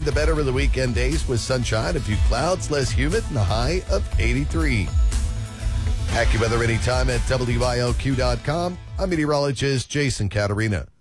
the better of the weekend days with sunshine, a few clouds, less humid, and a high of 83. AccuWeather anytime at WILQ.com. I'm meteorologist Jason Caterina.